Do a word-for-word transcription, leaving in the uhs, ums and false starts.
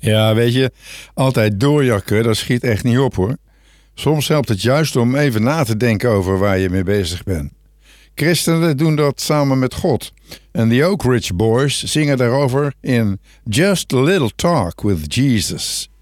Ja, weet je, altijd doorjakken, dat schiet echt niet op hoor. Soms helpt het juist om even na te denken over waar je mee bezig bent. Christenen doen dat samen met God. En de Oak Ridge Boys zingen daarover in Just a Little Talk with Jesus.